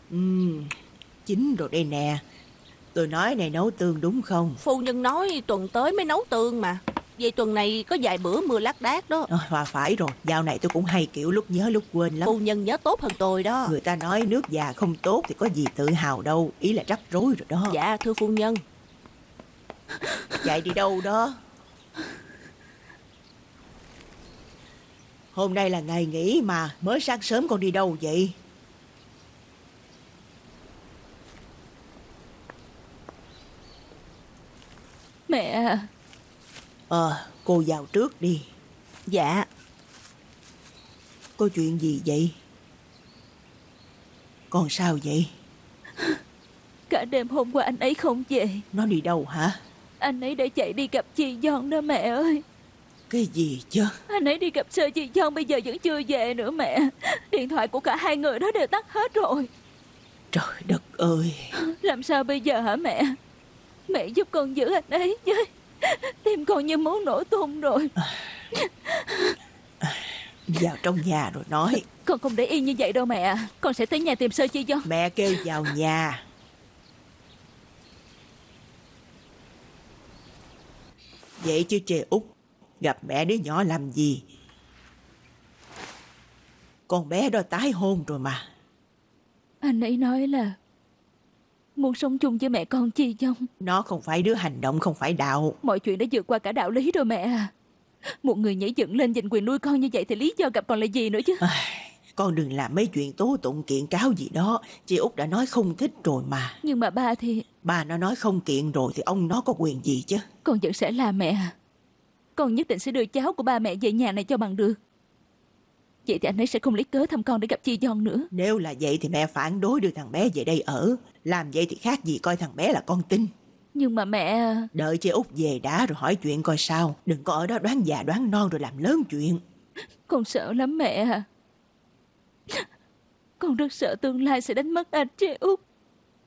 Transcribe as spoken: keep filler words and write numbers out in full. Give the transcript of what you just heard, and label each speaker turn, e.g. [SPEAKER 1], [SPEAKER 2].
[SPEAKER 1] Ừm, chín rồi đây nè. Tôi nói này nấu tương đúng không?
[SPEAKER 2] Phu nhân nói tuần tới mới nấu tương mà. Vậy tuần này có vài bữa mưa lác đác đó.
[SPEAKER 1] À, và phải rồi, dạo này tôi cũng hay kiểu lúc nhớ lúc quên lắm.
[SPEAKER 2] Phu nhân nhớ tốt hơn tôi đó.
[SPEAKER 1] Người ta nói nước già không tốt thì có gì tự hào đâu. Ý là rắc rối rồi đó.
[SPEAKER 2] Dạ thưa phu nhân.
[SPEAKER 1] Chạy đi đâu đó? Hôm nay là ngày nghỉ mà. Mới sáng sớm con đi đâu vậy?
[SPEAKER 2] Mẹ.
[SPEAKER 1] Ờ, cô vào trước đi.
[SPEAKER 2] Dạ.
[SPEAKER 1] Có chuyện gì vậy? Con sao vậy?
[SPEAKER 3] Cả đêm hôm qua anh ấy không về.
[SPEAKER 1] Nó đi đâu hả?
[SPEAKER 3] Anh ấy đã chạy đi gặp chị Giòn đó mẹ ơi.
[SPEAKER 1] Cái gì chứ?
[SPEAKER 3] Anh ấy đi gặp sơ chị Giòn bây giờ vẫn chưa về nữa mẹ. Điện thoại của cả hai người đó đều tắt hết rồi.
[SPEAKER 1] Trời đất ơi.
[SPEAKER 3] Làm sao bây giờ hả mẹ? Mẹ giúp con giữ anh ấy với. Tim con như muốn nổ tung rồi.
[SPEAKER 1] Vào trong nhà rồi nói.
[SPEAKER 3] Con không để yên như vậy đâu mẹ. Con sẽ tới nhà tìm sơ chị Giòn.
[SPEAKER 1] Mẹ kêu vào nhà. Vậy chứ Trê Út, gặp mẹ đứa nhỏ làm gì? Con bé đó tái hôn rồi mà.
[SPEAKER 3] Anh ấy nói là muốn sống chung với mẹ con chị Giòn.
[SPEAKER 1] Nó không phải đứa hành động, không phải đạo.
[SPEAKER 3] Mọi chuyện đã vượt qua cả đạo lý rồi mẹ à. Một người nhảy dựng lên giành quyền nuôi con như vậy thì lý do gặp còn là gì nữa chứ?
[SPEAKER 1] À, con đừng làm mấy chuyện tố tụng kiện cáo gì đó. Chị Út đã nói không thích rồi mà.
[SPEAKER 3] Nhưng mà ba thì...
[SPEAKER 1] Bà nó nói không kiện rồi thì ông nó có quyền gì chứ?
[SPEAKER 3] Con vẫn sẽ là mẹ à. Con nhất định sẽ đưa cháu của ba mẹ về nhà này cho bằng được. Vậy thì anh ấy sẽ không lấy cớ thăm con để gặp chị Giòn nữa.
[SPEAKER 1] Nếu là vậy thì mẹ phản đối đưa thằng bé về đây ở. Làm vậy thì khác gì coi thằng bé là con tin.
[SPEAKER 3] Nhưng mà mẹ...
[SPEAKER 1] Đợi chị Út về đã rồi hỏi chuyện coi sao. Đừng có ở đó đoán già đoán non rồi làm lớn chuyện.
[SPEAKER 3] Con sợ lắm mẹ à. Con rất sợ tương lai sẽ đánh mất anh chị Út.